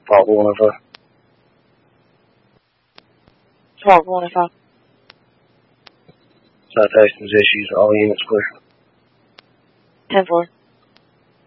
Fault 105. Fault 105. Citations issues, all units clear. 10-4.